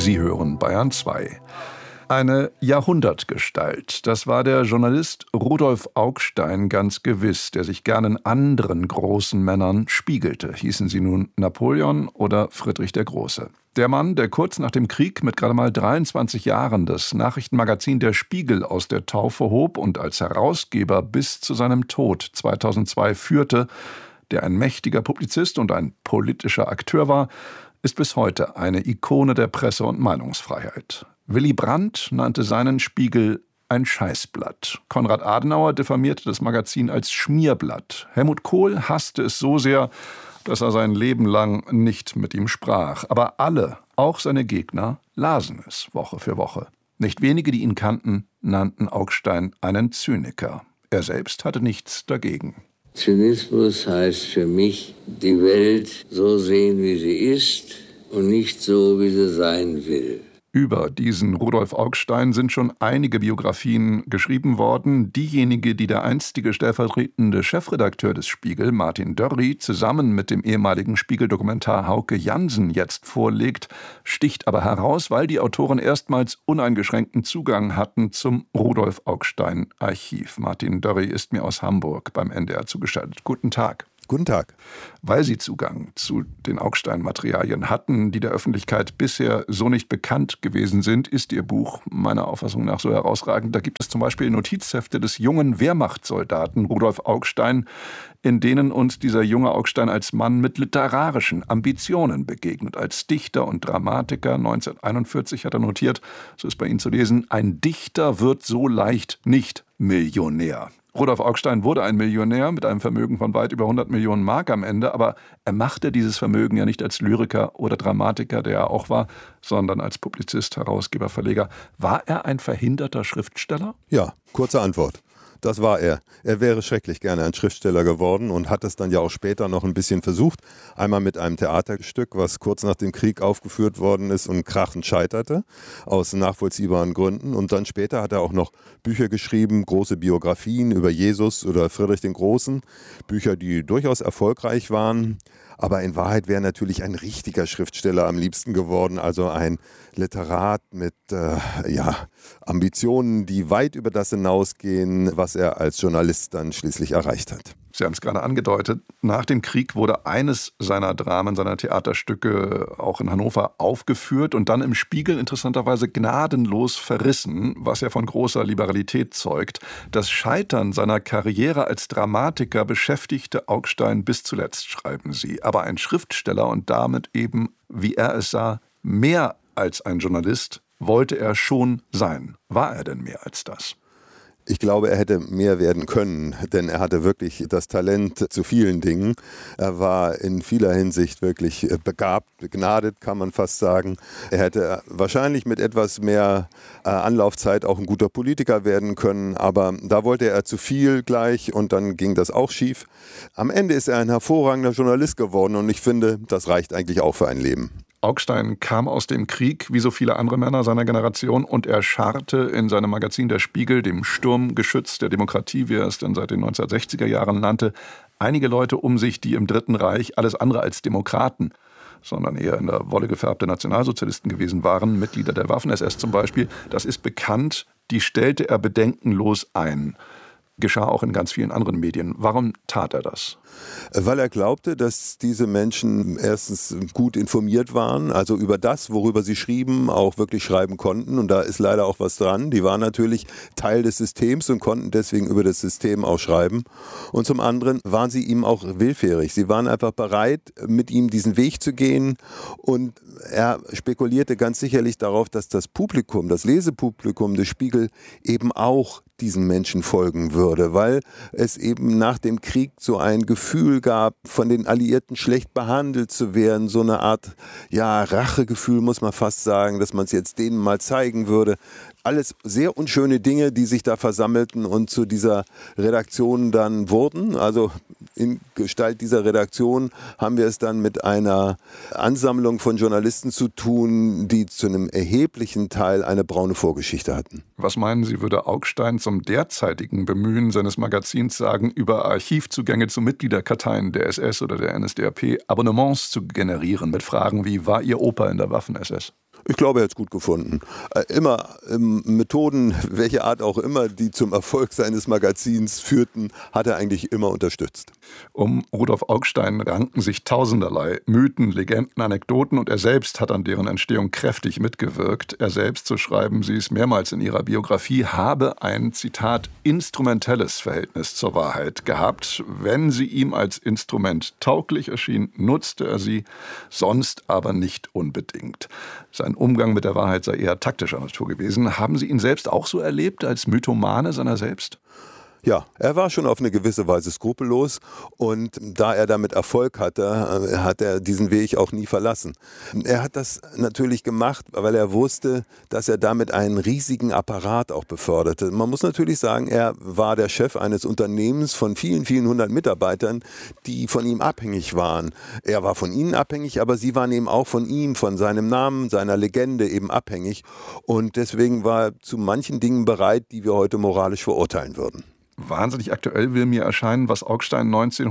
Sie hören Bayern 2. Eine Jahrhundertgestalt, das war der Journalist Rudolf Augstein ganz gewiss, der sich gern in anderen großen Männern spiegelte, hießen sie nun Napoleon oder Friedrich der Große. Der Mann, der kurz nach dem Krieg mit gerade mal 23 Jahren das Nachrichtenmagazin Der Spiegel aus der Taufe hob und als Herausgeber bis zu seinem Tod 2002 führte, der ein mächtiger Publizist und ein politischer Akteur war, ist bis heute eine Ikone der Presse- und Meinungsfreiheit. Willy Brandt nannte seinen Spiegel ein Scheißblatt. Konrad Adenauer diffamierte das Magazin als Schmierblatt. Helmut Kohl hasste es so sehr, dass er sein Leben lang nicht mit ihm sprach. Aber alle, auch seine Gegner, lasen es Woche für Woche. Nicht wenige, die ihn kannten, nannten Augstein einen Zyniker. Er selbst hatte nichts dagegen. Zynismus heißt für mich, die Welt so sehen, wie sie ist und nicht so, wie sie sein will. Über diesen Rudolf Augstein sind schon einige Biografien geschrieben worden. Diejenige, die der einstige stellvertretende Chefredakteur des Spiegel, Martin Dörri, zusammen mit dem ehemaligen Spiegel-Dokumentar Hauke Jansen jetzt vorlegt, sticht aber heraus, weil die Autoren erstmals uneingeschränkten Zugang hatten zum Rudolf Augstein-Archiv. Martin Dörri ist mir aus Hamburg beim NDR zugeschaltet. Guten Tag. Guten Tag. Weil Sie Zugang zu den Augstein-Materialien hatten, die der Öffentlichkeit bisher so nicht bekannt gewesen sind, ist Ihr Buch meiner Auffassung nach so herausragend. Da gibt es zum Beispiel Notizhefte des jungen Wehrmachtssoldaten Rudolf Augstein, in denen uns dieser junge Augstein als Mann mit literarischen Ambitionen begegnet. Als Dichter und Dramatiker 1941 hat er notiert, so ist bei Ihnen zu lesen, ein Dichter wird so leicht nicht Millionär. Rudolf Augstein wurde ein Millionär mit einem Vermögen von weit über 100 Millionen Mark am Ende, aber er machte dieses Vermögen ja nicht als Lyriker oder Dramatiker, der er auch war, sondern als Publizist, Herausgeber, Verleger. War er ein verhinderter Schriftsteller? Ja, kurze Antwort. Das war er. Er wäre schrecklich gerne ein Schriftsteller geworden und hat es dann ja auch später noch ein bisschen versucht. Einmal mit einem Theaterstück, was kurz nach dem Krieg aufgeführt worden ist und krachend scheiterte, aus nachvollziehbaren Gründen. Und dann später hat er auch noch Bücher geschrieben, große Biografien über Jesus oder Friedrich den Großen. Bücher, die durchaus erfolgreich waren. Aber in Wahrheit wäre natürlich ein richtiger Schriftsteller am liebsten geworden, also ein Literat mit Ambitionen, die weit über das hinausgehen, was er als Journalist dann schließlich erreicht hat. Sie haben es gerade angedeutet, nach dem Krieg wurde eines seiner Dramen, seiner Theaterstücke auch in Hannover aufgeführt und dann im Spiegel interessanterweise gnadenlos verrissen, was ja von großer Liberalität zeugt. Das Scheitern seiner Karriere als Dramatiker beschäftigte Augstein bis zuletzt, schreiben Sie. Aber ein Schriftsteller und damit eben, wie er es sah, mehr als ein Journalist wollte er schon sein. War er denn mehr als das? Ich glaube, er hätte mehr werden können, denn er hatte wirklich das Talent zu vielen Dingen. Er war in vieler Hinsicht wirklich begabt, begnadet, kann man fast sagen. Er hätte wahrscheinlich mit etwas mehr Anlaufzeit auch ein guter Politiker werden können, aber da wollte er zu viel gleich und dann ging das auch schief. Am Ende ist er ein hervorragender Journalist geworden und ich finde, das reicht eigentlich auch für ein Leben. Augstein kam aus dem Krieg, wie so viele andere Männer seiner Generation, und er scharrte in seinem Magazin Der Spiegel, dem Sturmgeschütz der Demokratie, wie er es dann seit den 1960er Jahren nannte, einige Leute um sich, die im Dritten Reich alles andere als Demokraten, sondern eher in der Wolle gefärbte Nationalsozialisten gewesen waren, Mitglieder der Waffen-SS zum Beispiel. Das ist bekannt, die stellte er bedenkenlos ein. Geschah auch in ganz vielen anderen Medien. Warum tat er das? Weil er glaubte, dass diese Menschen erstens gut informiert waren, also über das, worüber sie schrieben, auch wirklich schreiben konnten. Und da ist leider auch was dran. Die waren natürlich Teil des Systems und konnten deswegen über das System auch schreiben. Und zum anderen waren sie ihm auch willfährig. Sie waren einfach bereit, mit ihm diesen Weg zu gehen. Und er spekulierte ganz sicherlich darauf, dass das Publikum, das Lesepublikum des Spiegel eben auch diesen Menschen folgen würde, weil es eben nach dem Krieg so ein Gefühl gab, von den Alliierten schlecht behandelt zu werden, so eine Art, Rachegefühl muss man fast sagen, dass man es jetzt denen mal zeigen würde. Alles sehr unschöne Dinge, die sich da versammelten und zu dieser Redaktion dann wurden. Also in Gestalt dieser Redaktion haben wir es dann mit einer Ansammlung von Journalisten zu tun, die zu einem erheblichen Teil eine braune Vorgeschichte hatten. Was meinen Sie, würde Augstein zum derzeitigen Bemühen seines Magazins sagen, über Archivzugänge zu Mitgliederkarteien der SS oder der NSDAP Abonnements zu generieren mit Fragen wie, war Ihr Opa in der Waffen-SS? Ich glaube, er hat es gut gefunden. Immer Methoden, welche Art auch immer, die zum Erfolg seines Magazins führten, hat er eigentlich immer unterstützt. Um Rudolf Augstein ranken sich tausenderlei Mythen, Legenden, Anekdoten und er selbst hat an deren Entstehung kräftig mitgewirkt. Er selbst, so schreiben Sie es mehrmals in Ihrer Biografie, habe ein, Zitat, instrumentelles Verhältnis zur Wahrheit gehabt. Wenn sie ihm als Instrument tauglich erschien, nutzte er sie, sonst aber nicht unbedingt. Sein Umgang mit der Wahrheit sei eher taktischer Natur gewesen. Haben Sie ihn selbst auch so erlebt, als Mythomane seiner selbst? Ja, er war schon auf eine gewisse Weise skrupellos und da er damit Erfolg hatte, hat er diesen Weg auch nie verlassen. Er hat das natürlich gemacht, weil er wusste, dass er damit einen riesigen Apparat auch beförderte. Man muss natürlich sagen, er war der Chef eines Unternehmens von vielen, vielen hundert Mitarbeitern, die von ihm abhängig waren. Er war von ihnen abhängig, aber sie waren eben auch von ihm, von seinem Namen, seiner Legende eben abhängig und deswegen war er zu manchen Dingen bereit, die wir heute moralisch verurteilen würden. Wahnsinnig aktuell will mir erscheinen, was Augstein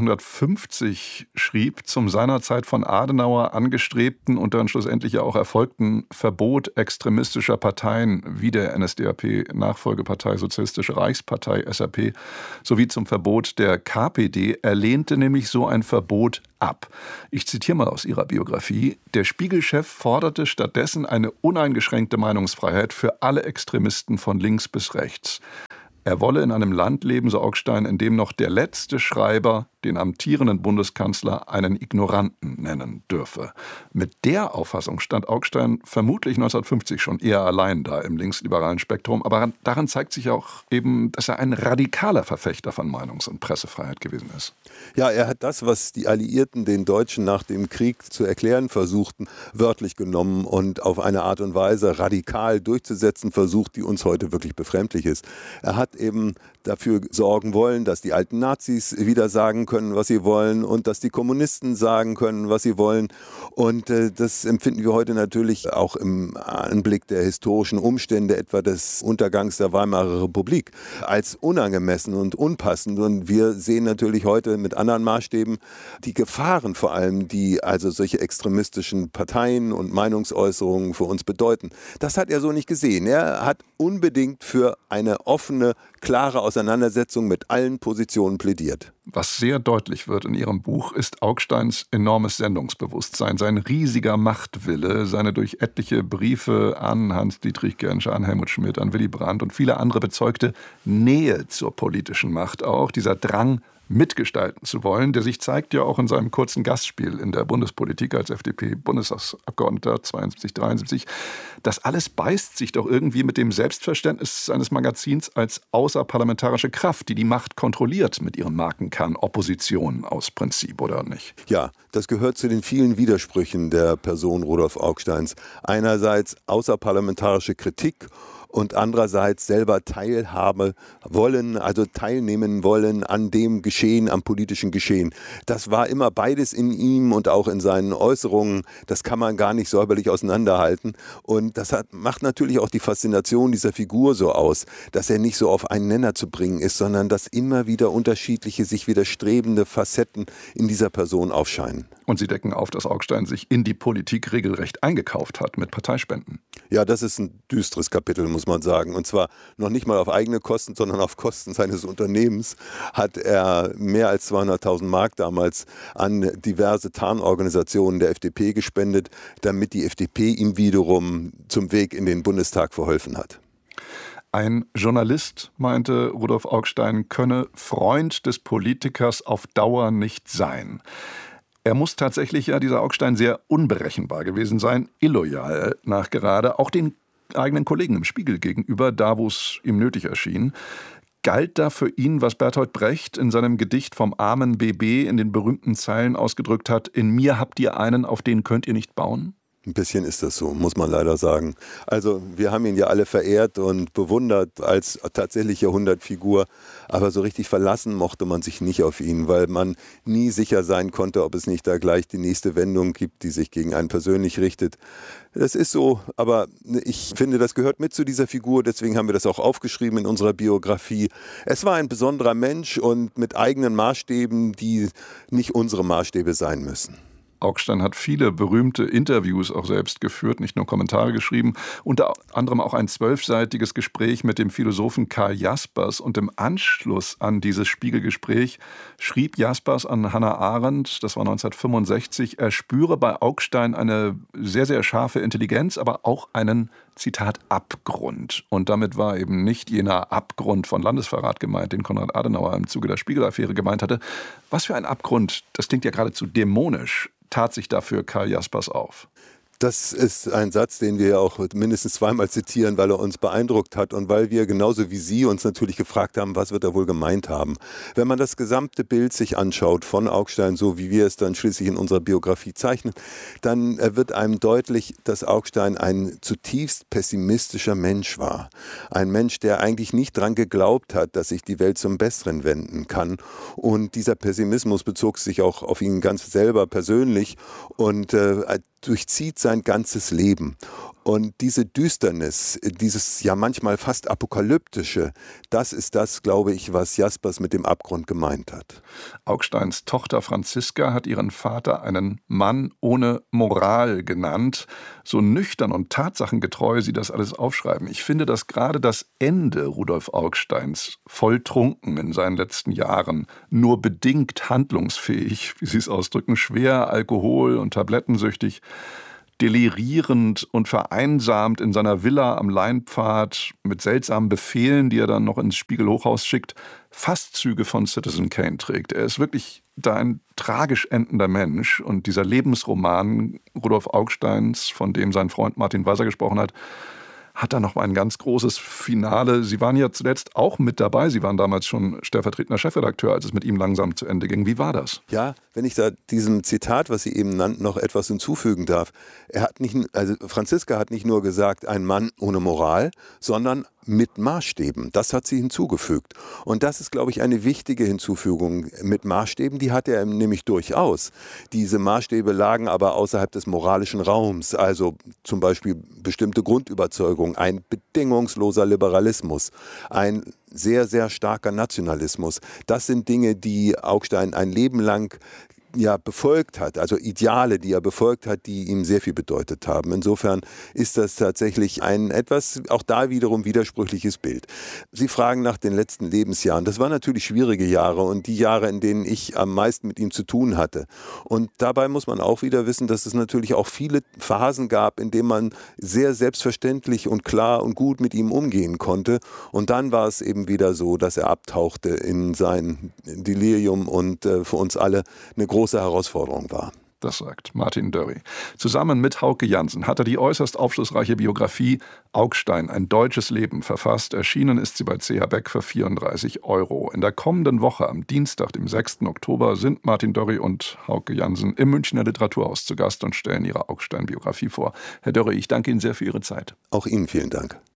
1950 schrieb zum seinerzeit von Adenauer angestrebten und dann schlussendlich ja auch erfolgten Verbot extremistischer Parteien wie der NSDAP, Nachfolgepartei Sozialistische Reichspartei, SAP, sowie zum Verbot der KPD. Er lehnte nämlich so ein Verbot ab. Ich zitiere mal aus Ihrer Biografie. Der Spiegel-Chef forderte stattdessen eine uneingeschränkte Meinungsfreiheit für alle Extremisten von links bis rechts. Er wolle in einem Land leben, so Augstein, in dem noch der letzte Schreiber den amtierenden Bundeskanzler einen Ignoranten nennen dürfe. Mit der Auffassung stand Augstein vermutlich 1950 schon eher allein da im linksliberalen Spektrum. Aber daran zeigt sich auch eben, dass er ein radikaler Verfechter von Meinungs- und Pressefreiheit gewesen ist. Ja, er hat das, was die Alliierten den Deutschen nach dem Krieg zu erklären versuchten, wörtlich genommen und auf eine Art und Weise radikal durchzusetzen versucht, die uns heute wirklich befremdlich ist. Er hat eben dafür sorgen wollen, dass die alten Nazis wieder sagen können, was sie wollen und dass die Kommunisten sagen können, was sie wollen. Und das empfinden wir heute natürlich auch im Anblick der historischen Umstände, etwa des Untergangs der Weimarer Republik, als unangemessen und unpassend. Und wir sehen natürlich heute mit anderen Maßstäben die Gefahren vor allem, die also solche extremistischen Parteien und Meinungsäußerungen für uns bedeuten. Das hat er so nicht gesehen. Er hat unbedingt für eine offene, klare Auseinandersetzung mit allen Positionen plädiert. Was sehr deutlich wird in Ihrem Buch, ist Augsteins enormes Sendungsbewusstsein, sein riesiger Machtwille, seine durch etliche Briefe an Hans-Dietrich Genscher, an Helmut Schmidt, an Willy Brandt und viele andere bezeugte Nähe zur politischen Macht auch, dieser Drang, mitgestalten zu wollen, der sich zeigt ja auch in seinem kurzen Gastspiel in der Bundespolitik als FDP-Bundestagsabgeordneter 72, 73. Das alles beißt sich doch irgendwie mit dem Selbstverständnis seines Magazins als außerparlamentarische Kraft, die die Macht kontrolliert mit ihrem Markenkern Opposition aus Prinzip, oder nicht? Ja, das gehört zu den vielen Widersprüchen der Person Rudolf Augsteins. Einerseits außerparlamentarische Kritik und andererseits selber teilhaben wollen, also teilnehmen wollen an dem Geschehen, am politischen Geschehen. Das war immer beides in ihm und auch in seinen Äußerungen. Das kann man gar nicht säuberlich auseinanderhalten. Und das macht natürlich auch die Faszination dieser Figur so aus, dass er nicht so auf einen Nenner zu bringen ist, sondern dass immer wieder unterschiedliche, sich widerstrebende Facetten in dieser Person aufscheinen. Und Sie decken auf, dass Augstein sich in die Politik regelrecht eingekauft hat mit Parteispenden. Ja, das ist ein düsteres Kapitel, muss man sagen. Und zwar noch nicht mal auf eigene Kosten, sondern auf Kosten seines Unternehmens hat er mehr als 200.000 Mark damals an diverse Tarnorganisationen der FDP gespendet, damit die FDP ihm wiederum zum Weg in den Bundestag verholfen hat. Ein Journalist, meinte Rudolf Augstein, könne Freund des Politikers auf Dauer nicht sein. Er muss tatsächlich, ja, dieser Augstein, sehr unberechenbar gewesen sein, illoyal nachgerade, auch den eigenen Kollegen im Spiegel gegenüber, da wo es ihm nötig erschien. Galt da für ihn, was Bertolt Brecht in seinem Gedicht vom armen BB in den berühmten Zeilen ausgedrückt hat, in mir habt ihr einen, auf den könnt ihr nicht bauen? Ein bisschen ist das so, muss man leider sagen. Also wir haben ihn ja alle verehrt und bewundert als tatsächlich Jahrhundertfigur, aber so richtig verlassen mochte man sich nicht auf ihn, weil man nie sicher sein konnte, ob es nicht da gleich die nächste Wendung gibt, die sich gegen einen persönlich richtet. Das ist so, aber ich finde, das gehört mit zu dieser Figur, deswegen haben wir das auch aufgeschrieben in unserer Biografie. Es war ein besonderer Mensch und mit eigenen Maßstäben, die nicht unsere Maßstäbe sein müssen. Augstein hat viele berühmte Interviews auch selbst geführt, nicht nur Kommentare geschrieben, unter anderem auch ein 12-seitiges Gespräch mit dem Philosophen Karl Jaspers. Und im Anschluss an dieses Spiegelgespräch schrieb Jaspers an Hannah Arendt, das war 1965, er spüre bei Augstein eine sehr, sehr scharfe Intelligenz, aber auch einen, Zitat, Abgrund. Und damit war eben nicht jener Abgrund von Landesverrat gemeint, den Konrad Adenauer im Zuge der Spiegel-Affäre gemeint hatte. Was für ein Abgrund, das klingt ja geradezu dämonisch, tat sich dafür Karl Jaspers auf? Das ist ein Satz, den wir ja auch mindestens zweimal zitieren, weil er uns beeindruckt hat und weil wir genauso wie Sie uns natürlich gefragt haben, was wird er wohl gemeint haben. Wenn man das gesamte Bild sich anschaut von Augstein, so wie wir es dann schließlich in unserer Biografie zeichnen, dann wird einem deutlich, dass Augstein ein zutiefst pessimistischer Mensch war. Ein Mensch, der eigentlich nicht dran geglaubt hat, dass sich die Welt zum Besseren wenden kann. Und dieser Pessimismus bezog sich auch auf ihn ganz selber persönlich und durchzieht sein ganzes Leben. Und diese Düsternis, dieses ja manchmal fast apokalyptische, das ist das, glaube ich, was Jaspers mit dem Abgrund gemeint hat. Augsteins Tochter Franziska hat ihren Vater einen Mann ohne Moral genannt. So nüchtern und tatsachengetreu sie das alles aufschreiben. Ich finde, dass gerade das Ende Rudolf Augsteins, volltrunken in seinen letzten Jahren, nur bedingt handlungsfähig, wie sie es ausdrücken, schwer alkohol- und tablettensüchtig, delirierend und vereinsamt in seiner Villa am Leinpfad mit seltsamen Befehlen, die er dann noch ins Spiegelhochhaus schickt, fast Züge von Citizen Kane trägt. Er ist wirklich da ein tragisch endender Mensch. Und dieser Lebensroman Rudolf Augsteins, von dem sein Freund Martin Walser gesprochen hat da noch mal ein ganz großes Finale. Sie waren ja zuletzt auch mit dabei. Sie waren damals schon stellvertretender Chefredakteur, als es mit ihm langsam zu Ende ging. Wie war das? Ja, wenn ich da diesem Zitat, was Sie eben nannten, noch etwas hinzufügen darf. Franziska hat nicht nur gesagt, ein Mann ohne Moral, sondern mit Maßstäben. Das hat sie hinzugefügt. Und das ist, glaube ich, eine wichtige Hinzufügung. Mit Maßstäben, die hatte er nämlich durchaus. Diese Maßstäbe lagen aber außerhalb des moralischen Raums. Also zum Beispiel bestimmte Grundüberzeugungen, ein bedingungsloser Liberalismus, ein sehr, sehr starker Nationalismus. Das sind Dinge, die Augstein ein Leben lang befolgt hat, also Ideale, die er befolgt hat, die ihm sehr viel bedeutet haben. Insofern ist das tatsächlich ein etwas, auch da wiederum widersprüchliches Bild. Sie fragen nach den letzten Lebensjahren. Das waren natürlich schwierige Jahre und die Jahre, in denen ich am meisten mit ihm zu tun hatte. Und dabei muss man auch wieder wissen, dass es natürlich auch viele Phasen gab, in denen man sehr selbstverständlich und klar und gut mit ihm umgehen konnte. Und dann war es eben wieder so, dass er abtauchte in sein Delirium und für uns alle eine große Herausforderung war. Das sagt Martin Dörry. Zusammen mit Hauke Jansen hat er die äußerst aufschlussreiche Biografie Augstein, ein deutsches Leben verfasst. Erschienen ist sie bei CH Beck für 34 €. In der kommenden Woche, am Dienstag, dem 6. Oktober, sind Martin Dörry und Hauke Jansen im Münchner Literaturhaus zu Gast und stellen ihre Augstein-Biografie vor. Herr Dörry, ich danke Ihnen sehr für Ihre Zeit. Auch Ihnen vielen Dank.